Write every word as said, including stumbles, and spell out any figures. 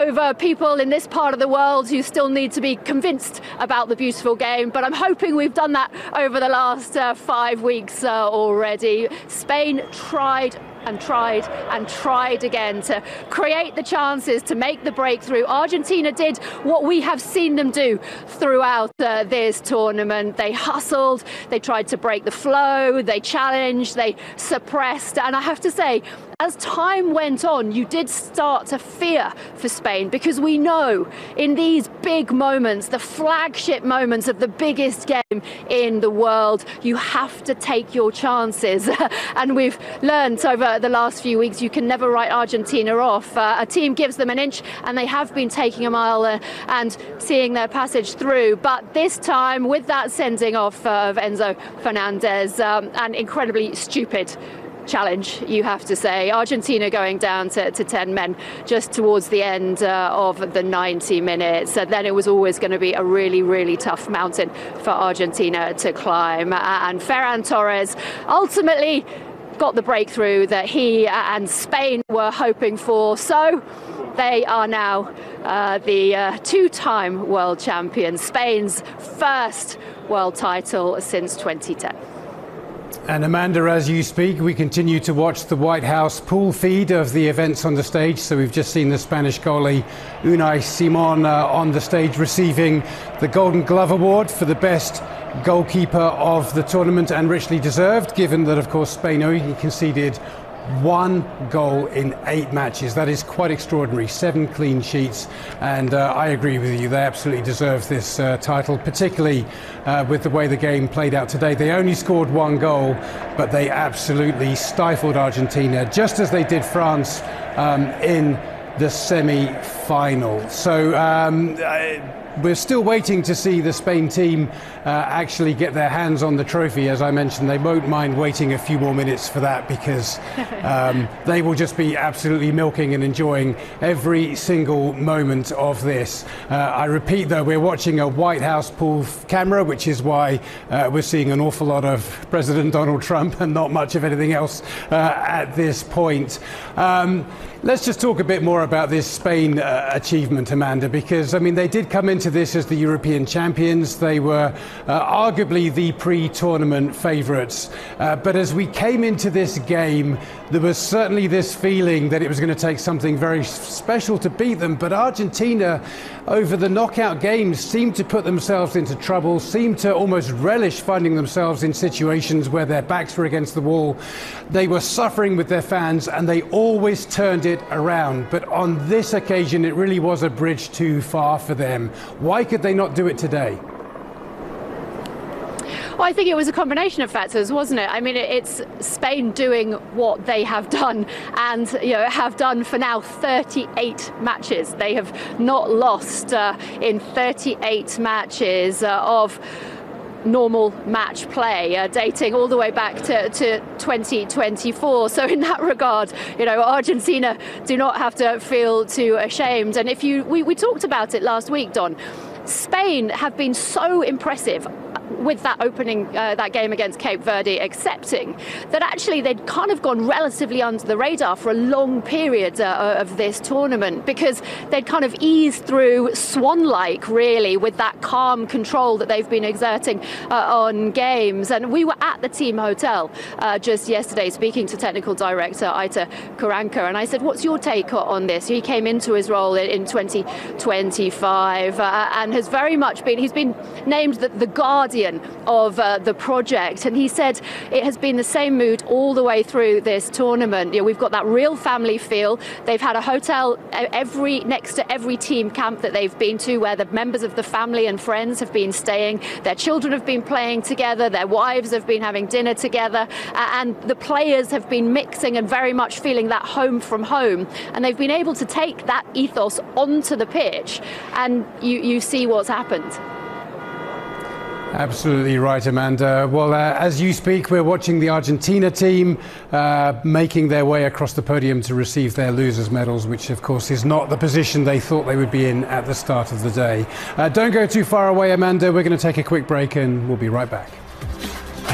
over people in this part of the world who still need to be convinced about the beautiful game, but I'm hoping we've done that over the last uh, five weeks uh, already. Spain tried and tried and tried again to create the chances, to make the breakthrough. Argentina did what we have seen them do throughout uh, this tournament. They hustled, they tried to break the flow, they challenged, they suppressed, and I have to say, as time went on, you did start to fear for Spain, because we know in these big moments, the flagship moments of the biggest game in the world, you have to take your chances. And we've learned over the last few weeks, you can never write Argentina off. Uh, a team gives them an inch, and they have been taking a mile uh, and seeing their passage through. But this time, with that sending off uh, of Enzo Fernandez, um, an incredibly stupid challenge, you have to say. Argentina going down to, to ten men just towards the end uh, of the ninety minutes. And then it was always going to be a really, really tough mountain for Argentina to climb. And Ferran Torres ultimately got the breakthrough that he and Spain were hoping for. So they are now uh, the uh, two-time world champions, Spain's first world title since twenty ten. And Amanda, as you speak, we continue to watch the White House pool feed of the events on the stage. So we've just seen the Spanish goalie Unai Simon uh, on the stage receiving the Golden Glove Award for the best goalkeeper of the tournament, and richly deserved, given that, of course, Spain only conceded one goal in eight matches. That is quite extraordinary. Seven clean sheets, and uh, I agree with you, they absolutely deserve this uh, title, particularly uh, with the way the game played out today. They only scored one goal, but they absolutely stifled Argentina, just as they did France um, in the semi-final. So um, I, we're still waiting to see the Spain team uh, actually get their hands on the trophy. As I mentioned, they won't mind waiting a few more minutes for that, because um, they will just be absolutely milking and enjoying every single moment of this. Uh, I repeat, though, we're watching a White House pool camera, which is why uh, we're seeing an awful lot of President Donald Trump and not much of anything else uh, at this point. Um, Let's just talk a bit more about this Spain uh, achievement, Amanda, because, I mean, they did come into this as the European champions. They were uh, arguably the pre-tournament favourites. Uh, but as we came into this game, there was certainly this feeling that it was going to take something very special to beat them. But Argentina, over the knockout games, seemed to put themselves into trouble, seemed to almost relish finding themselves in situations where their backs were against the wall. They were suffering with their fans, and they always turned it around. But on this occasion, it really was a bridge too far for them. Why could they not do it today? Well, I think it was a combination of factors, wasn't it? I mean, it's Spain doing what they have done, and you know, have done for now thirty-eight matches. They have not lost uh, in thirty-eight matches uh, of normal match play, uh, dating all the way back to, to twenty twenty-four. So in that regard, you know, Argentina do not have to feel too ashamed. And if you, we, we talked about it last week, Don, Spain have been so impressive with that opening, uh, that game against Cape Verde, accepting that actually they'd kind of gone relatively under the radar for a long period uh, of this tournament, because they'd kind of eased through swan-like, really, with that calm control that they've been exerting uh, on games. And we were at the team hotel uh, just yesterday speaking to technical director Aitor Karanka, and I said, what's your take on this? He came into his role in, in twenty twenty-five uh, and has very much been, he's been named the, the guardian of uh, the project, and he said it has been the same mood all the way through this tournament. You know, we've got that real family feel. They've had a hotel every next to every team camp that they've been to, where the members of the family and friends have been staying. Their children have been playing together, their wives have been having dinner together, uh, and the players have been mixing and very much feeling that home from home, and they've been able to take that ethos onto the pitch, and you, you see what's happened. Absolutely right, Amanda. Well, uh, as you speak, we're watching the Argentina team uh, making their way across the podium to receive their losers' medals, which, of course, is not the position they thought they would be in at the start of the day. Uh, don't go too far away, Amanda. We're going to take a quick break, and we'll be right back.